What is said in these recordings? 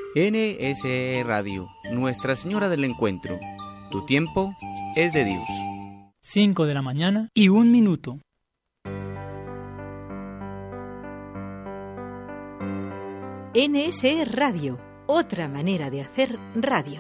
NSE Radio, Nuestra Señora del Encuentro. Tu tiempo es de Dios. 5 de la mañana y 1 minuto. NSE Radio, otra manera de hacer radio.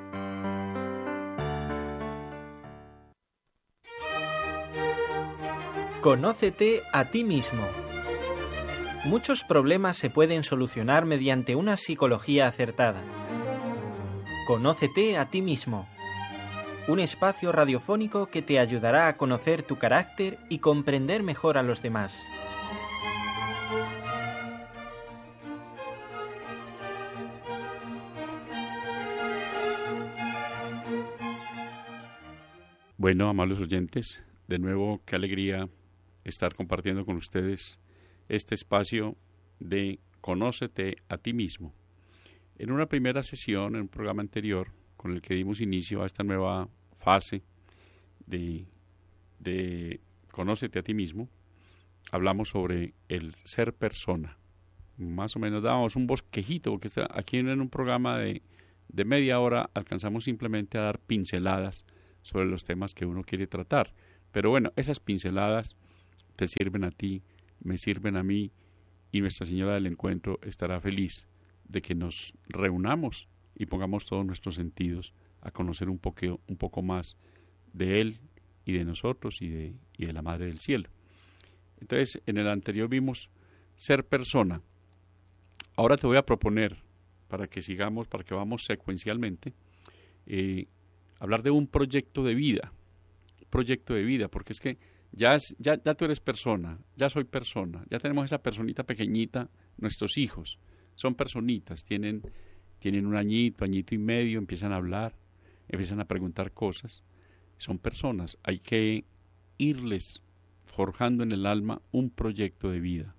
Conócete a ti mismo. Muchos problemas se pueden solucionar mediante una psicología acertada. Conócete a ti mismo. Un espacio radiofónico que te ayudará a conocer tu carácter y comprender mejor a los demás. Bueno, amables oyentes, de nuevo qué alegría estar compartiendo con ustedes este espacio de Conócete a ti mismo. En una primera sesión, en un programa anterior, con el que dimos inicio a esta nueva fase de Conócete a ti mismo, hablamos sobre el ser persona. Más o menos dábamos un bosquejito, porque aquí en un programa de media hora alcanzamos simplemente a dar pinceladas sobre los temas que uno quiere tratar. Pero bueno, esas pinceladas te sirven a ti, me sirven a mí, y Nuestra Señora del Encuentro estará feliz de que nos reunamos y pongamos todos nuestros sentidos a conocer un poco más de Él y de nosotros y de la Madre del Cielo. Entonces, en el anterior vimos ser persona. Ahora te voy a proponer, para que vamos secuencialmente, hablar de un proyecto de vida. Proyecto de vida, porque es que ya tú eres persona, ya soy persona, ya tenemos esa personita pequeñita, nuestros hijos son personitas, tienen un añito y medio, empiezan a hablar, empiezan a preguntar cosas, son personas, hay que irles forjando en el alma un proyecto de vida,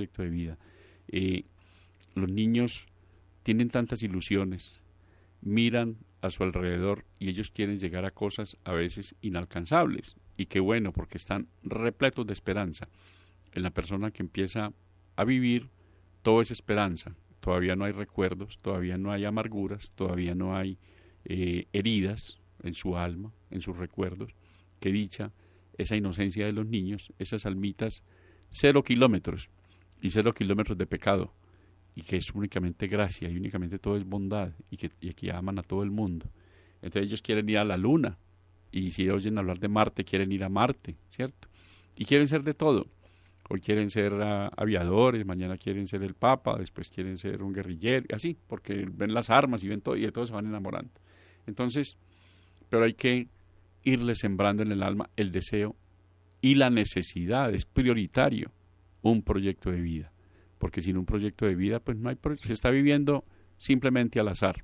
los niños tienen tantas ilusiones, miran a su alrededor y ellos quieren llegar a cosas a veces inalcanzables. Y qué bueno, porque están repletos de esperanza. En la persona que empieza a vivir, todo es esperanza. Todavía no hay recuerdos, todavía no hay amarguras, todavía no hay heridas en su alma, en sus recuerdos. Qué dicha esa inocencia de los niños, esas almitas 0 kilómetros y 0 kilómetros de pecado, y que es únicamente gracia y únicamente todo es bondad, y que aman a todo el mundo. Entonces ellos quieren ir a la luna, y si oyen hablar de Marte, quieren ir a Marte, ¿cierto? Y quieren ser de todo. Hoy quieren ser aviadores, mañana quieren ser el Papa, después quieren ser un guerrillero, y así, porque ven las armas y ven todo, y de todo se van enamorando. Entonces, pero hay que irle sembrando en el alma el deseo y la necesidad, es prioritario, un proyecto de vida. Porque sin un proyecto de vida, pues no hay se está viviendo simplemente al azar.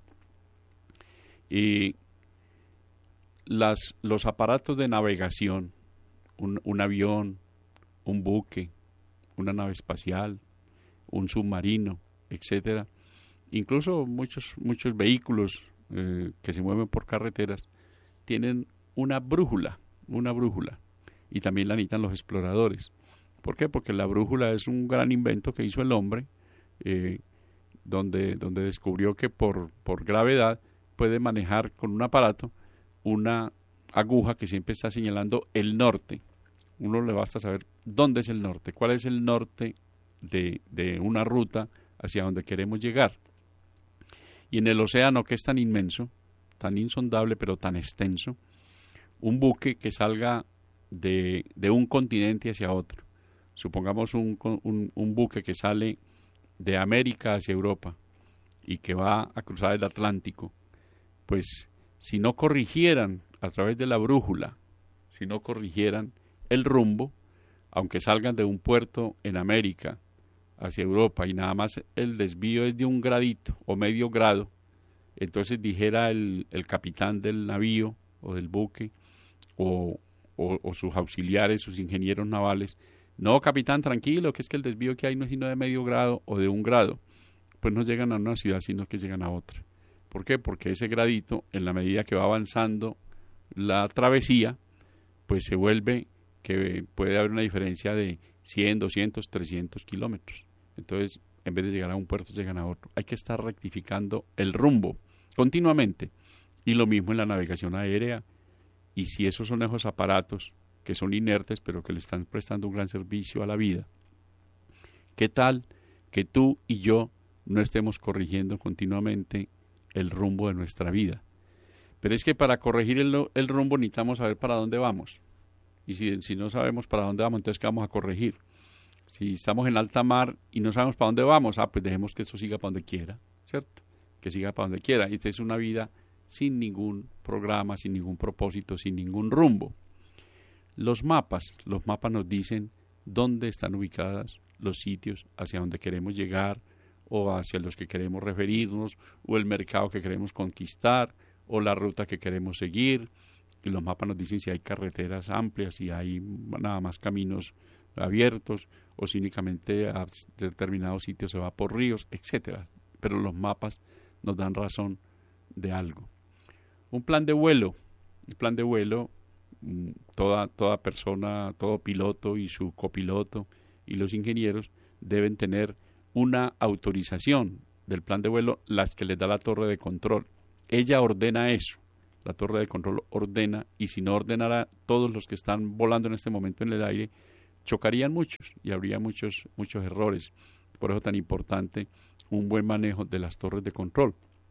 Y los aparatos de navegación, un avión, un buque, una nave espacial, un submarino, etcétera, incluso muchos vehículos que se mueven por carreteras tienen una brújula, y también la necesitan los exploradores. ¿Por qué? Porque la brújula es un gran invento que hizo el hombre, donde descubrió que por gravedad puede manejar con un aparato una aguja que siempre está señalando el norte. Uno le basta saber dónde es el norte, cuál es el norte de una ruta hacia donde queremos llegar. Y en el océano, que es tan inmenso, tan insondable, pero tan extenso, un buque que salga de un continente hacia otro. Supongamos un buque que sale de América hacia Europa y que va a cruzar el Atlántico, pues si no corrigieran a través de la brújula, si no corrigieran el rumbo, aunque salgan de un puerto en América hacia Europa y nada más el desvío es de 1 gradito o medio grado, entonces dijera el capitán del navío o del buque o sus auxiliares, sus ingenieros navales: no, capitán, tranquilo, que es que el desvío que hay no es sino de medio grado o de 1 grado. Pues no llegan a una ciudad, sino que llegan a otra. ¿Por qué? Porque ese gradito, en la medida que va avanzando la travesía, pues se vuelve que puede haber una diferencia de 100, 200, 300 kilómetros. Entonces, en vez de llegar a un puerto llegan a otro. Hay que estar rectificando el rumbo continuamente. Y lo mismo en la navegación aérea. Y si esos son esos aparatos que son inertes, pero que le están prestando un gran servicio a la vida, ¿qué tal que tú y yo no estemos corrigiendo continuamente el rumbo de nuestra vida? Pero es que para corregir el rumbo necesitamos saber para dónde vamos. Y si no sabemos para dónde vamos, entonces ¿qué vamos a corregir? Si estamos en alta mar y no sabemos para dónde vamos, pues dejemos que esto siga para donde quiera, ¿cierto? Que siga para donde quiera. Y esta es una vida sin ningún programa, sin ningún propósito, sin ningún rumbo. Los mapas nos dicen dónde están ubicados los sitios hacia donde queremos llegar o hacia los que queremos referirnos o el mercado que queremos conquistar o la ruta que queremos seguir. Y los mapas nos dicen si hay carreteras amplias, si hay nada más caminos abiertos o si únicamente a determinados sitios se va por ríos, etcétera. Pero los mapas nos dan razón de algo. Un plan de vuelo, toda persona, todo piloto y su copiloto y los ingenieros deben tener una autorización del plan de vuelo, las que les da la torre de control. Ella ordena eso, la torre de control ordena, y si no ordenara, todos los que están volando en este momento en el aire chocarían muchos y habría muchos errores. Por eso tan importante un buen manejo de las torres de control.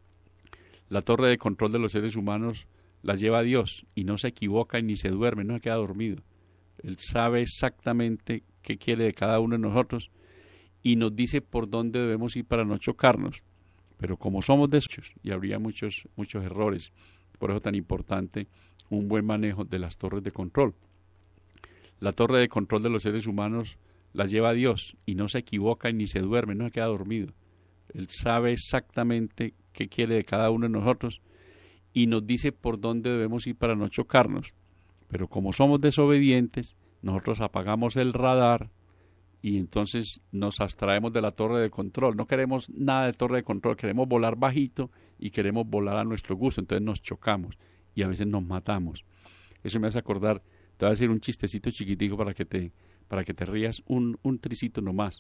La torre de control de los seres humanos la lleva Dios y no se equivoca y ni se duerme, no se queda dormido. Él sabe exactamente qué quiere de cada uno de nosotros y nos dice por dónde debemos ir para no chocarnos. Pero como somos deschos y habría muchos errores, por eso tan importante un buen manejo de las torres de control. La torre de control de los seres humanos la lleva Dios y no se equivoca y ni se duerme, no se queda dormido. Él sabe exactamente qué quiere de cada uno de nosotros y nos dice por dónde debemos ir para no chocarnos. Pero como somos desobedientes, nosotros apagamos el radar y entonces nos abstraemos de la torre de control. No queremos nada de torre de control, queremos volar bajito y queremos volar a nuestro gusto, entonces nos chocamos y a veces nos matamos. Eso me hace acordar, te voy a decir un chistecito chiquitico para que te rías, un tricito nomás.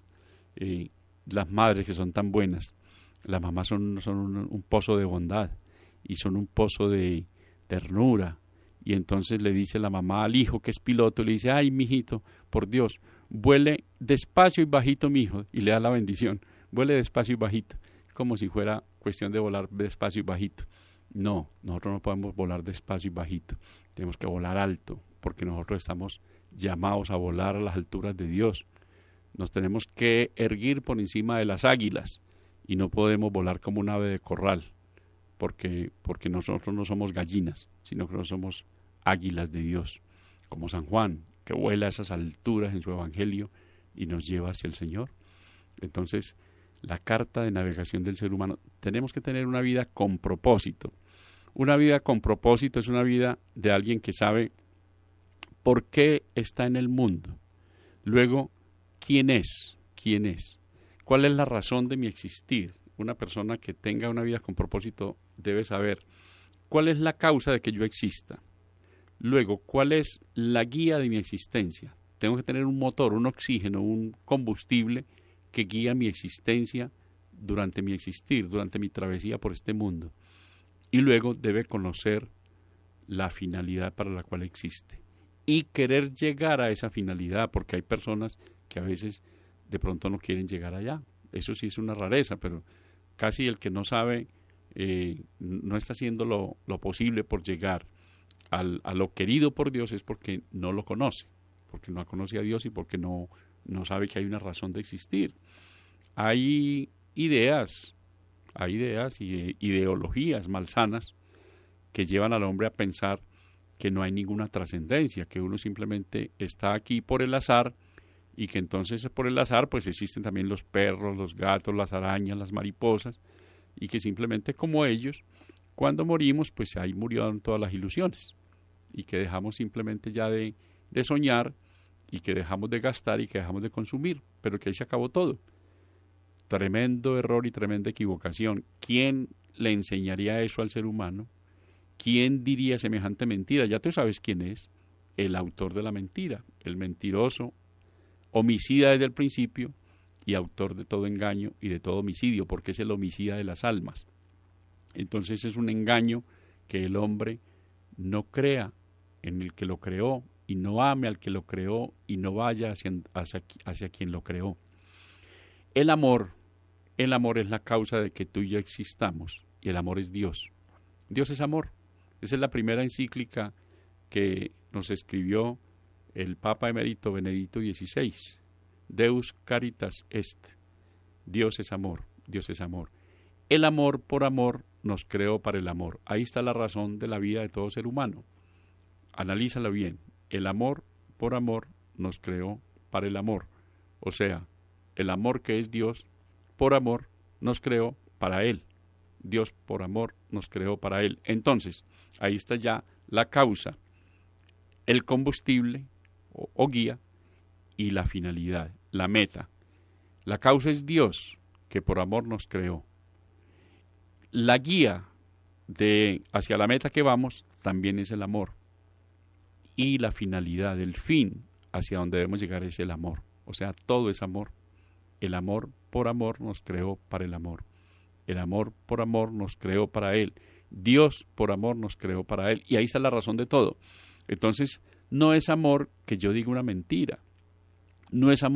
Las madres que son tan buenas, las mamás son un pozo de bondad y son un pozo de ternura. Y entonces le dice la mamá al hijo que es piloto, le dice, ay, mijito, por Dios, vuele despacio y bajito, mijo, y le da la bendición. Vuele despacio y bajito, como si fuera cuestión de volar despacio y bajito. No, nosotros no podemos volar despacio y bajito, tenemos que volar alto, porque nosotros estamos llamados a volar a las alturas de Dios. Nos tenemos que erguir por encima de las águilas y no podemos volar como un ave de corral, porque nosotros no somos gallinas, sino que no somos águilas de Dios, como San Juan, que vuela a esas alturas en su evangelio y nos lleva hacia el Señor. Entonces, la carta de navegación del ser humano, tenemos que tener una vida con propósito. Una vida con propósito es una vida de alguien que sabe por qué está en el mundo. Luego, ¿quién es? ¿Cuál es la razón de mi existir? Una persona que tenga una vida con propósito debe saber cuál es la causa de que yo exista. Luego, ¿cuál es la guía de mi existencia? Tengo que tener un motor, un oxígeno, un combustible que guía mi existencia durante mi existir, durante mi travesía por este mundo. Y luego debe conocer la finalidad para la cual existe y querer llegar a esa finalidad, porque hay personas que a veces de pronto no quieren llegar allá. Eso sí es una rareza, pero casi el que no sabe no está haciendo lo posible por llegar a lo querido por Dios es porque no lo conoce, porque no conoce a Dios y porque no sabe que hay una razón de existir. Hay ideas y ideologías malsanas que llevan al hombre a pensar que no hay ninguna trascendencia, que uno simplemente está aquí por el azar y que entonces por el azar pues existen también los perros, los gatos, las arañas, las mariposas y que simplemente como ellos, cuando morimos pues ahí murieron todas las ilusiones y que dejamos simplemente ya de soñar y que dejamos de gastar y que dejamos de consumir, pero que ahí se acabó todo. Tremendo error y tremenda equivocación. ¿Quién le enseñaría eso al ser humano? ¿Quién diría semejante mentira? Ya tú sabes quién es, el autor de la mentira, el mentiroso, homicida desde el principio y autor de todo engaño y de todo homicidio, porque es el homicida de las almas. Entonces es un engaño que el hombre no crea en el que lo creó y no ame al que lo creó y no vaya hacia quien lo creó. El amor es la causa de que tú y yo existamos, y el amor es Dios. Dios es amor. Esa es la primera encíclica que nos escribió el Papa Emérito Benedicto XVI. Deus caritas est. Dios es amor, Dios es amor. El amor por amor nos creó para el amor. Ahí está la razón de la vida de todo ser humano. Analízala bien. El amor por amor nos creó para el amor. O sea, el amor que es Dios, por amor, nos creó para Él. Dios por amor nos creó para Él. Entonces, ahí está ya la causa, el combustible o guía y la finalidad, la meta. La causa es Dios, que por amor nos creó. La guía hacia la meta que vamos también es el amor. Y la finalidad, el fin hacia donde debemos llegar es el amor. O sea, todo es amor. El amor por amor nos creó para el amor. El amor por amor nos creó para Él. Dios por amor nos creó para Él. Y ahí está la razón de todo. Entonces, no es amor que yo diga una mentira. No es amor